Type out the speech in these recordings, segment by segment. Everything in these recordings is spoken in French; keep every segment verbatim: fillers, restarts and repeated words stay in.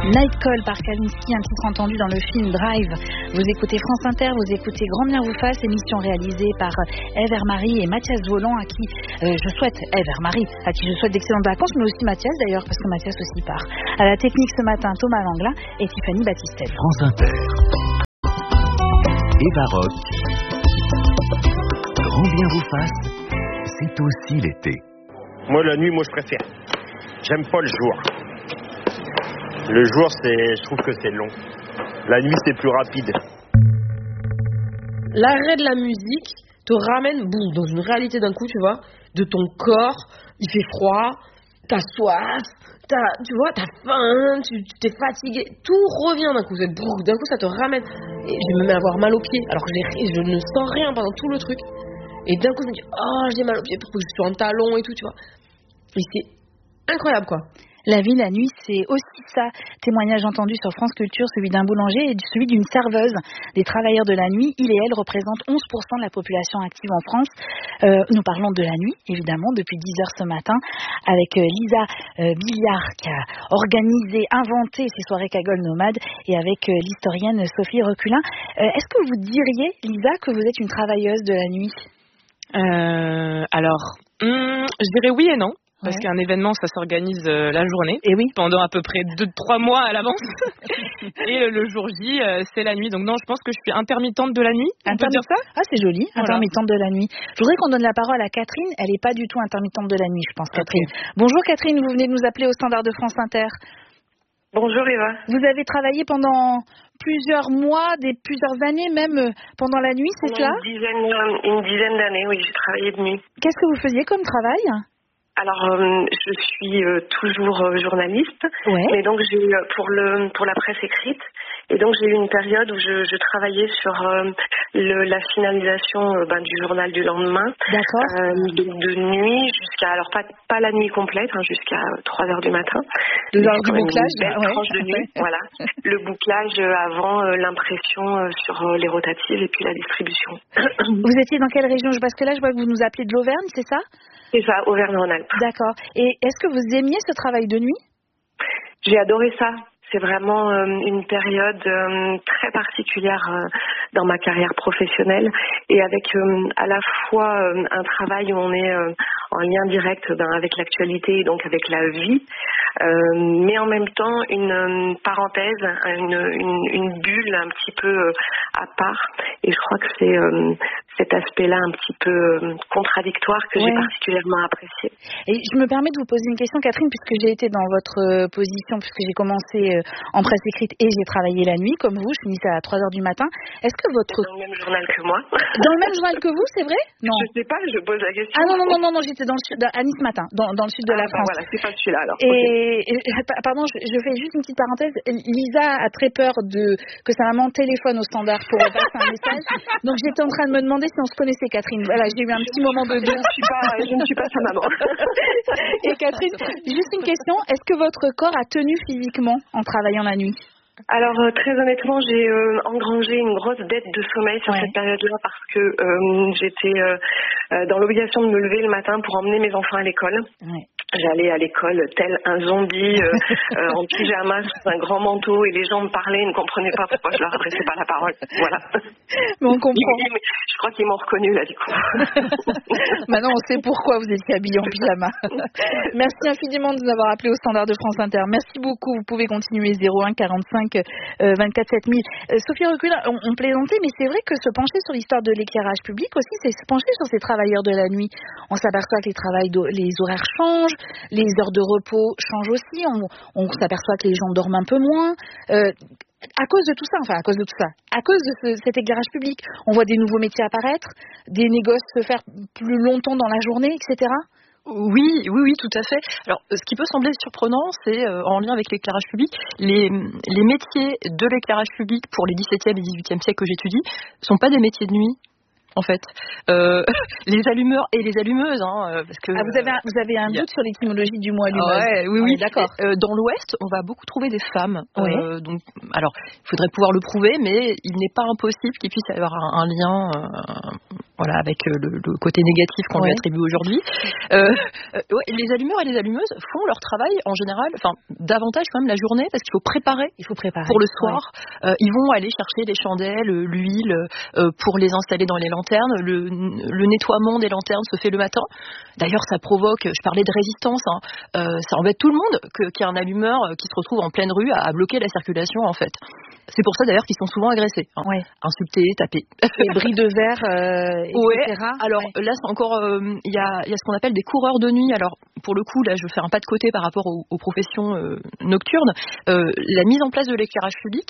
Night Call par Kavinsky, un titre entendu dans le film Drive. Vous écoutez France Inter, vous écoutez Grand Bien vous fasse, émission réalisée par Ève Hermary et Mathias Volant, à qui euh, je souhaite, Ève Hermary, à qui je souhaite d'excellentes vacances, mais aussi Mathias d'ailleurs, parce que Mathias aussi part. À la technique ce matin, Thomas Langlin et Tiffany Battistel. France Inter. Eva Rock. Grand Bien vous fasse, c'est aussi l'été. Moi, la nuit, moi, je préfère. J'aime pas le jour. Le jour, c'est, je trouve que c'est long. La nuit, c'est plus rapide. L'arrêt de la musique te ramène boum, dans une réalité d'un coup, tu vois, de ton corps. Il fait froid, t'as soif, t'as, tu vois, t'as faim, tu, tu t'es fatigué. Tout revient d'un coup. C'est, boum, d'un coup, ça te ramène. Et je me mets à avoir mal aux pieds, alors que je, je ne sens rien pendant tout le truc. Et d'un coup, je me dis, oh, j'ai mal aux pieds, pourquoi je suis en talon et tout, tu vois. Et c'est incroyable, quoi. La vie, la nuit, c'est aussi ça. Témoignage entendu sur France Culture, celui d'un boulanger et celui d'une serveuse. Des travailleurs de la nuit, il et elle représentent onze pour cent de la population active en France. Euh, nous parlons de la nuit, évidemment, depuis dix heures ce matin, avec euh, Lisa euh, Billiard, qui a organisé, inventé ces soirées cagole nomades, et avec euh, l'historienne Sophie Reculin. Euh, est-ce que vous diriez, Lisa, que vous êtes une travailleuse de la nuit ? euh, Alors, hum, je dirais oui et non. Parce ouais. qu'un événement, ça s'organise euh, la journée, et oui, pendant à peu près deux, trois mois à l'avance. Et euh, le jour J, euh, c'est la nuit. Donc non, je pense que je suis intermittente de la nuit. On Intermi- peut dire ça ? Ah, c'est joli, voilà. Intermittente de la nuit. Je voudrais qu'on donne la parole à Catherine. Elle n'est pas du tout intermittente de la nuit, je pense, Catherine. Okay. Bonjour Catherine, vous venez de nous appeler au standard de France Inter. Bonjour Eva. Vous avez travaillé pendant plusieurs mois, des plusieurs années même, euh, pendant la nuit, c'est cela ? Une dizaine, une dizaine d'années, oui, j'ai travaillé de nuit. Qu'est-ce que vous faisiez comme travail ? Alors, euh, je suis euh, toujours euh, journaliste, ouais. mais donc j'ai eu pour le pour la presse écrite, et donc j'ai eu une période où je, je travaillais sur euh, le, la finalisation euh, ben, du journal du lendemain. D'accord. Euh, de, de nuit jusqu'à alors pas pas la nuit complète, hein, jusqu'à trois heures du matin. Deux heures du bouclage. Une belle ouais. tranche de nuit, voilà. Le bouclage euh, avant euh, l'impression euh, sur euh, les rotatives et puis la distribution. Vous étiez dans quelle région ? Parce que là, je vois que vous nous appelez de l'Auvergne, c'est ça ? C'est ça, Auvergne-Rhône-Alpes. D'accord. Et est-ce que vous aimiez ce travail de nuit ? J'ai adoré ça. C'est vraiment euh, une période euh, très particulière euh, dans ma carrière professionnelle, et avec euh, à la fois euh, un travail où on est euh, en lien direct ben, avec l'actualité et donc avec la vie, euh, mais en même temps une, une parenthèse, une, une, une bulle un petit peu euh, à part. Et je crois que c'est euh, cet aspect-là un petit peu euh, contradictoire que ouais. j'ai particulièrement apprécié. Et je me permets de vous poser une question, Catherine, puisque j'ai été dans votre euh, position, puisque j'ai commencé euh, en presse écrite et j'ai travaillé la nuit, comme vous, je finissais à trois heures du matin. Est-ce que votre... Dans le même journal que moi. Dans le même journal que vous, c'est vrai ? Non. Je sais pas, je pose la question. Ah non, non, non, non, non j'étais dans le sud, à Nice Matin, dans, dans le sud de ah, la France. Bah voilà, c'est pas celui-là alors. Et, okay. et pardon, je, je fais juste une petite parenthèse. Lisa a très peur de que sa maman téléphone au standard pour passer un message. Donc j'étais en train de me demander si on se connaissait, Catherine. Voilà, j'ai eu un petit moment de doute. Je ne suis pas, je ne suis pas sa maman. Et Catherine, juste une question. Est-ce que votre corps a tenu physiquement en travaillant la nuit ? Alors euh, très honnêtement, j'ai euh, engrangé une grosse dette de sommeil sur ouais. cette période-là parce que euh, j'étais euh, euh, dans l'obligation de me lever le matin pour emmener mes enfants à l'école. Ouais. J'allais à l'école tel un zombie euh, euh, en pyjama sous un grand manteau, et les gens me parlaient et ne comprenaient pas pourquoi je leur adressais pas la parole. Voilà. Mais on comprend. Mais je crois qu'ils m'ont reconnu là du coup. Maintenant on sait pourquoi vous étiez habillée en pyjama. Merci infiniment de nous avoir appelés au standard de France Inter. Merci beaucoup. Vous pouvez continuer zéro un quarante-cinq vingt-quatre sept mille. Euh, Sophie Reculin, on, on plaisantait, mais c'est vrai que se pencher sur l'histoire de l'éclairage public aussi, c'est se pencher sur ces travailleurs de la nuit. On s'aperçoit que les, travails les horaires changent. Les heures de repos changent aussi, on, on s'aperçoit que les gens dorment un peu moins. Euh, à cause de tout ça, enfin à cause de tout ça, à cause de ce, cet éclairage public, on voit des nouveaux métiers apparaître, des négoces se faire plus longtemps dans la journée, et cetera. Oui, oui, oui, tout à fait. Alors, ce qui peut sembler surprenant, c'est, euh, en lien avec l'éclairage public, les, les métiers de l'éclairage public pour les dix-septième et dix-huitième siècles que j'étudie ne sont pas des métiers de nuit. En fait, euh, les allumeurs et les allumeuses, hein, parce que ah, vous avez un, vous avez un doute a... sur l'étymologie du mot allumeuse. Ouais, oui, oui, oui, d'accord. Euh, dans l'Ouest, on va beaucoup trouver des femmes. Oui. Euh, donc, alors, il faudrait pouvoir le prouver, mais il n'est pas impossible qu'il puisse y avoir un, un lien. Euh, Voilà, avec euh, le, le côté négatif qu'on ouais. lui attribue aujourd'hui. Euh, euh, ouais, les allumeurs et les allumeuses font leur travail en général, enfin davantage quand même la journée, parce qu'il faut préparer. Il faut préparer. Pour le soir, ouais. euh, ils vont aller chercher les chandelles, l'huile, euh, pour les installer dans les lanternes. Le, le nettoiement des lanternes se fait le matin. D'ailleurs, ça provoque, je parlais de résistance, hein, euh, ça embête tout le monde que, qu'il y ait un allumeur qui se retrouve en pleine rue à, à bloquer la circulation en fait. C'est pour ça d'ailleurs qu'ils sont souvent agressés, hein. ouais. insultés, tapés. Les bris de verre, euh, et cetera. Ouais. Alors ouais. là, c'est encore, il euh, y, a, y a ce qu'on appelle des coureurs de nuit. Alors pour le coup, là, je vais faire un pas de côté par rapport aux, aux professions euh, nocturnes. Euh, la mise en place de l'éclairage public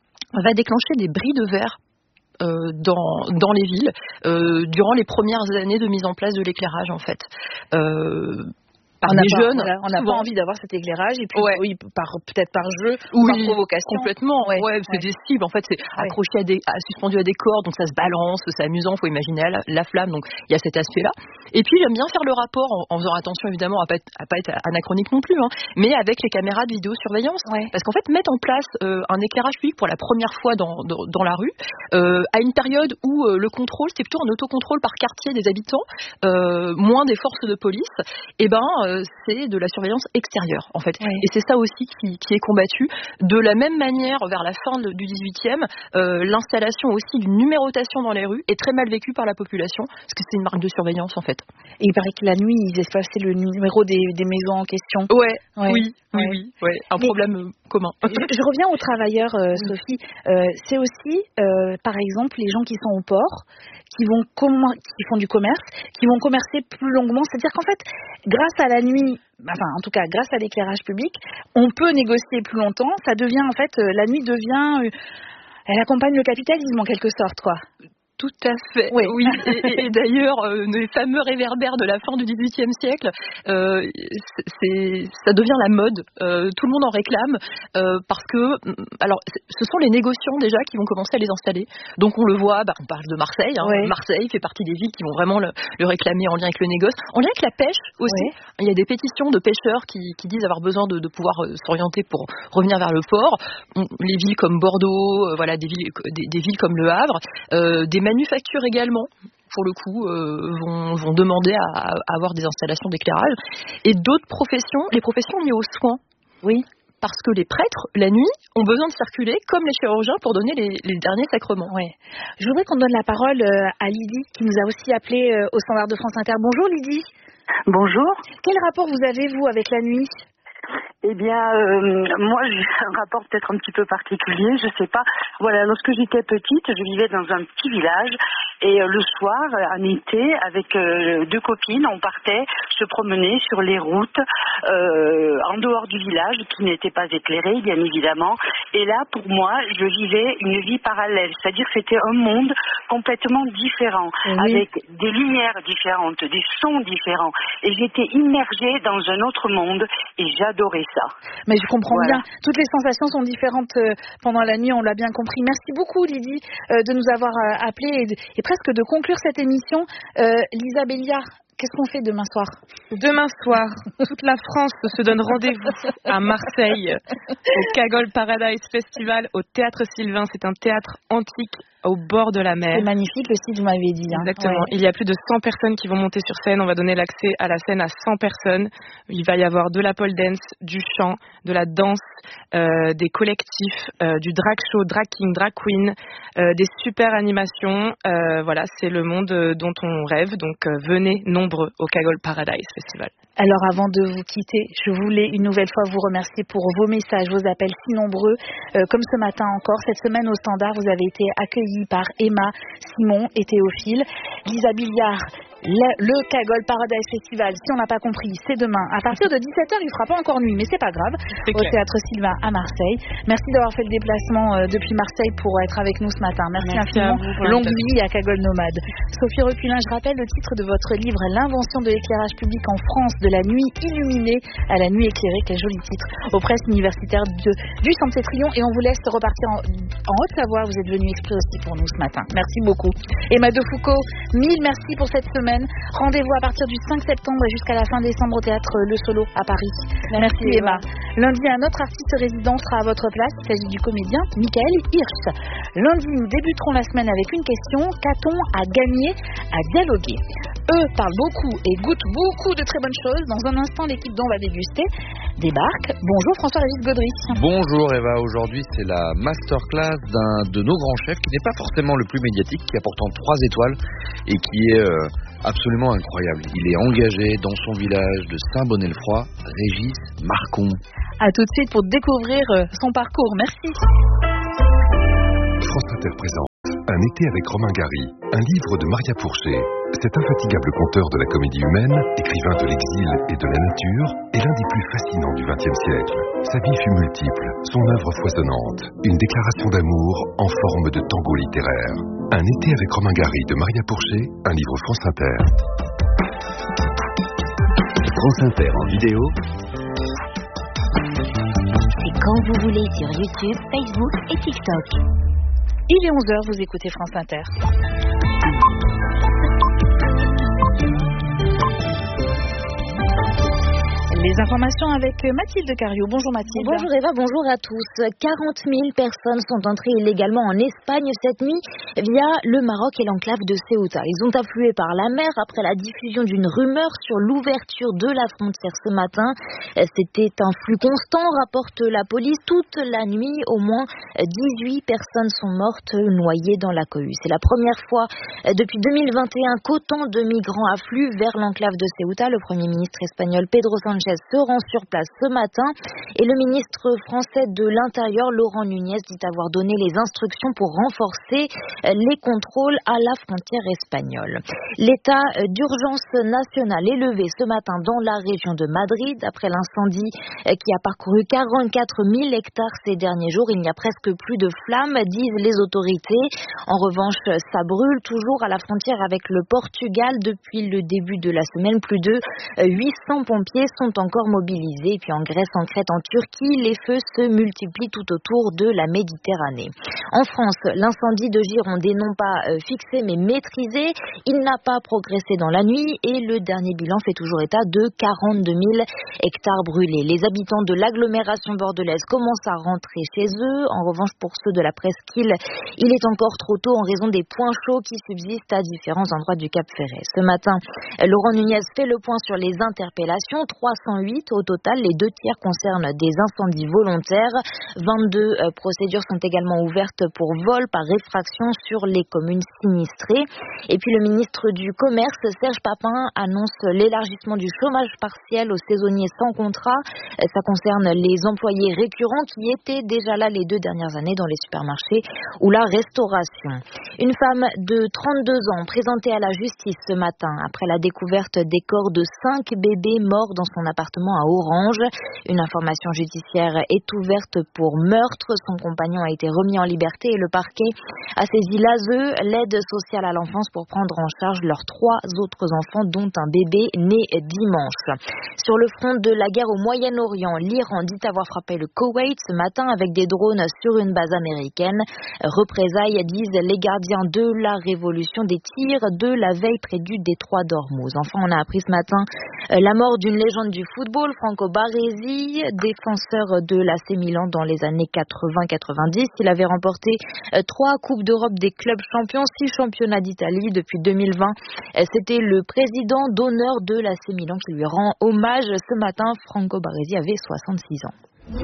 va déclencher des bris de verre euh, dans, dans les villes euh, durant les premières années de mise en place de l'éclairage, en fait. Euh, Par on des pas, jeunes, on n'a pas envie d'avoir cet éclairage et puis ouais. oui, par, peut-être par jeu, oui, par provocation. Complètement, ouais, ouais c'est ouais. des cibles. En fait, c'est ouais. accroché à des, à, suspendu à des cordes, donc ça se balance, c'est amusant. Faut imaginer la, la flamme, donc il y a cet aspect-là. Et puis j'aime bien faire le rapport en, en faisant attention évidemment à pas être, à pas être anachronique non plus, hein, mais avec les caméras de vidéosurveillance, ouais. parce qu'en fait mettre en place euh, un éclairage public pour la première fois dans, dans, dans la rue, euh, à une période où euh, le contrôle, c'est plutôt un autocontrôle par quartier des habitants, euh, moins des forces de police, et ben euh, c'est de la surveillance extérieure en fait. Oui. Et c'est ça aussi qui, qui est combattu. De la même manière, vers la fin de, du dix-huitième, euh, l'installation aussi d'une numérotation dans les rues est très mal vécue par la population, parce que c'est une marque de surveillance en fait. Et il paraît que la nuit, ils espaçaient le numéro des, des maisons en question. Ouais, ouais. oui, oui, ouais. oui, ouais. Un Mais problème euh, commun. Je, je reviens aux travailleurs, euh, oui. Sophie. Euh, c'est aussi, euh, par exemple, les gens qui sont au port, qui vont com- qui font du commerce, qui vont commercer plus longuement. C'est-à-dire qu'en fait, grâce à la nuit, enfin en tout cas grâce à l'éclairage public, on peut négocier plus longtemps. Ça devient en fait, euh, la nuit devient, euh, elle accompagne le capitalisme en quelque sorte, quoi. Tout à fait, oui. oui. Et, et d'ailleurs, euh, les fameux réverbères de la fin du dix-huitième siècle, euh, c'est, ça devient la mode. Euh, tout le monde en réclame euh, parce que, alors, ce sont les négociants déjà qui vont commencer à les installer. Donc on le voit, bah, on parle de Marseille. Hein. Oui. Marseille fait partie des villes qui vont vraiment le, le réclamer en lien avec le négoce, en lien avec la pêche aussi. Oui. Il y a des pétitions de pêcheurs qui, qui disent avoir besoin de, de pouvoir euh, s'orienter pour revenir vers le port. On, les villes comme Bordeaux, euh, voilà, des villes, des, des villes comme Le Havre, euh, des manufactures également, pour le coup, euh, vont, vont demander à, à avoir des installations d'éclairage. Et d'autres professions, les professions liées aux soins. Oui. Parce que les prêtres, la nuit, ont besoin de circuler, comme les chirurgiens, pour donner les, les derniers sacrements. Oui. Je voudrais qu'on donne la parole à Lydie, qui nous a aussi appelé au standard de France Inter. Bonjour Lydie. Bonjour. Quel rapport vous avez, vous, avec la nuit ? Eh bien, euh, moi, j'ai un rapport peut-être un petit peu particulier, je sais pas. Voilà, lorsque j'étais petite, je vivais dans un petit village et euh, le soir, en été, avec euh, deux copines, on partait se promener sur les routes euh, en dehors du village, qui n'était pas éclairé, bien évidemment. Et là, pour moi, je vivais une vie parallèle, c'est-à-dire que c'était un monde complètement différent, oui. avec des lumières différentes, des sons différents. Et j'étais immergée dans un autre monde et j'adorais ça. Mais je comprends voilà. bien. Toutes les sensations sont différentes euh, pendant la nuit, on l'a bien compris. Merci beaucoup, Lydie, euh, de nous avoir euh, appelés et, de, et presque de conclure cette émission. Euh, Lisa Béliard, qu'est-ce qu'on fait demain soir ? Demain soir, toute la France se donne rendez-vous à Marseille, au Cagole Paradise Festival, au Théâtre Sylvain. C'est un théâtre antique au bord de la mer. C'est magnifique le site, vous m'avez dit. Hein. Exactement. Ouais. Il y a plus de cent personnes qui vont monter sur scène. On va donner l'accès à la scène à cent personnes. Il va y avoir de la pole dance, du chant, de la danse, euh, des collectifs, euh, du drag show, drag king, drag queen, euh, des super animations. Euh, voilà, c'est le monde dont on rêve. Donc euh, venez nombreux au Cagole Paradise Festival. Alors avant de vous quitter, je voulais une nouvelle fois vous remercier pour vos messages, vos appels si nombreux, euh, comme ce matin encore. Cette semaine au Standard, vous avez été accueillis par Emma, Simon et Théophile. Lisa Béliard, le, le Cagole Paradise Festival, si on n'a pas compris, c'est demain. À partir de dix-sept heures, il ne fera pas encore nuit, mais c'est pas grave, c'est au clair. Théâtre Sylvain à Marseille. Merci d'avoir fait le déplacement euh, depuis Marseille pour être avec nous ce matin. Merci, Merci infiniment. Longue vie à Cagole Nomade. Sophie Reculin, je rappelle le titre de votre livre, L'invention de l'éclairage public en France, de de la nuit illuminée à la nuit éclairée. Quel joli titre aux presses universitaires de, du Saint-Cétrion. Et on vous laisse repartir en, en Haute-Savoie. Vous êtes venu exprès aussi pour nous ce matin. Merci beaucoup. Emma de Foucault, mille merci pour cette semaine. Rendez-vous à partir du cinq septembre et jusqu'à la fin décembre au théâtre Le Solo à Paris. Merci, merci Emma. Lundi, un autre artiste résident sera à votre place. Il s'agit du comédien Michael Hirsch. Lundi, nous débuterons la semaine avec une question. Qu'a-t-on à gagner à dialoguer? Eux parlent beaucoup et goûtent beaucoup de très bonnes choses. Dans un instant, l'équipe dont on va déguster débarque. Bonjour François-Régis Gaudry. Bonjour Eva, aujourd'hui c'est la masterclass d'un de nos grands chefs qui n'est pas forcément le plus médiatique, qui a pourtant trois étoiles et qui est euh, absolument incroyable. Il est engagé dans son village de Saint-Bonnet-le-Froid, Régis Marcon. A tout de suite pour découvrir son parcours. Merci. France Inter présente Un été avec Romain Gary, un livre de Maria Pourchet. Cet infatigable conteur de la comédie humaine, écrivain de l'exil et de la nature, est l'un des plus fascinants du vingtième siècle. Sa vie fut multiple, son œuvre foisonnante, une déclaration d'amour en forme de tango littéraire. Un été avec Romain Gary de Maria Pourchet, un livre France Inter. France Inter en vidéo. C'est quand vous voulez sur YouTube, Facebook et TikTok. Il est onze heures, vous écoutez France Inter. Les informations avec Mathilde Cario. Bonjour Mathilde. Bonjour Eva, bonjour à tous. quarante mille personnes sont entrées illégalement en Espagne cette nuit via le Maroc et l'enclave de Ceuta. Ils ont afflué par la mer après la diffusion d'une rumeur sur l'ouverture de la frontière ce matin. C'était un flux constant, rapporte la police. Toute la nuit, au moins dix-huit personnes sont mortes noyées dans la cohue. C'est la première fois depuis deux mille vingt et un qu'autant de migrants affluent vers l'enclave de Ceuta. Le Premier ministre espagnol Pedro Sánchez se rend sur place ce matin et le ministre français de l'Intérieur Laurent Nunez dit avoir donné les instructions pour renforcer les contrôles à la frontière espagnole. L'état d'urgence nationale est levé ce matin dans la région de Madrid après l'incendie qui a parcouru quarante-quatre mille hectares ces derniers jours. Il n'y a presque plus de flammes, disent les autorités. En revanche, ça brûle toujours à la frontière avec le Portugal. Depuis le début de la semaine, plus de huit cents pompiers sont encore mobilisés. Et puis en Grèce, en Crète, en Turquie, les feux se multiplient tout autour de la Méditerranée. En France, l'incendie de Gironde est non pas euh, fixé mais maîtrisé. Il n'a pas progressé dans la nuit et le dernier bilan fait toujours état de quarante-deux mille hectares brûlés. Les habitants de l'agglomération bordelaise commencent à rentrer chez eux. En revanche, pour ceux de la presqu'île, il est encore trop tôt en raison des points chauds qui subsistent à différents endroits du Cap Ferret. Ce matin, Laurent Nunez fait le point sur les interpellations. trois cent huit au total, les deux tiers concernent des incendies volontaires. vingt-deux euh, procédures sont également ouvertes pour vol par réfraction sur les communes sinistrées. Et puis le ministre du Commerce, Serge Papin, annonce l'élargissement du chômage partiel aux saisonniers sans contrat. Ça concerne les employés récurrents qui étaient déjà là les deux dernières années dans les supermarchés ou la restauration. Une femme de trente-deux ans présentée à la justice ce matin après la découverte des corps de cinq bébés morts dans son appartement à Orange. Une information judiciaire est ouverte pour meurtre. Son compagnon a été remis en liberté et le parquet a saisi l'A S E, l'aide sociale à l'enfance, pour prendre en charge leurs trois autres enfants, dont un bébé né dimanche. Sur le front de la guerre au Moyen-Orient, l'Iran dit avoir frappé le Koweït ce matin avec des drones sur une base américaine. Représailles, disent les gardiens de la révolution, des tirs de la veille près du détroit d'Ormuz. Enfin, on a appris ce matin la mort d'une légende du football, Franco Baresi, défenseur de l'A C Milan dans les années quatre-vingts quatre-vingt-dix. Il avait remporté trois Coupes d'Europe des clubs champions, six championnats d'Italie depuis deux mille vingt. C'était le président d'honneur de l'A C Milan qui lui rend hommage ce matin. Franco Baresi avait soixante-six ans.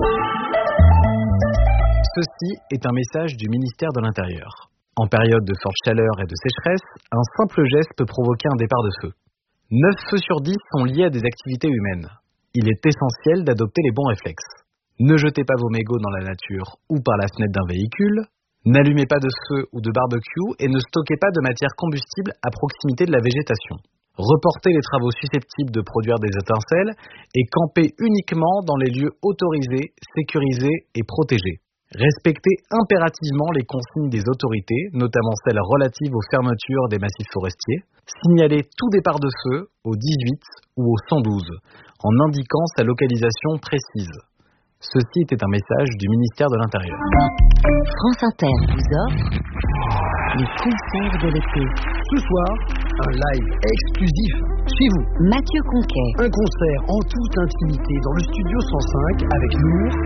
Ceci est un message du ministère de l'Intérieur. En période de forte chaleur et de sécheresse, un simple geste peut provoquer un départ de feu. neuf feux sur dix sont liés à des activités humaines. Il est essentiel d'adopter les bons réflexes. Ne jetez pas vos mégots dans la nature ou par la fenêtre d'un véhicule. N'allumez pas de feu ou de barbecue et ne stockez pas de matière combustible à proximité de la végétation. Reportez les travaux susceptibles de produire des étincelles et campez uniquement dans les lieux autorisés, sécurisés et protégés. Respecter impérativement les consignes des autorités, notamment celles relatives aux fermetures des massifs forestiers. Signaler tout départ de feu au dix-huit ou au cent douze, en indiquant sa localisation précise. Ceci était un message du ministère de l'Intérieur. France Inter vous offre les concerts de l'été. Ce soir, un live exclusif chez vous. Mathieu Conquet. Un concert en toute intimité dans le studio cent cinq avec Nour